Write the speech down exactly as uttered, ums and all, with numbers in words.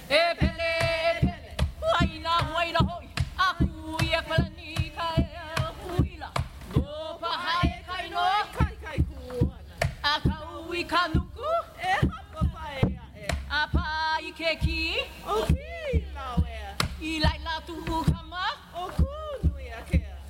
e pele e pele waina waina hoi aku ia palani kai huila go pa hai kai no kai kai kuana akau I kanuku e hapa pai e apa I ke ki o ki lawe I lai la tu kama o ku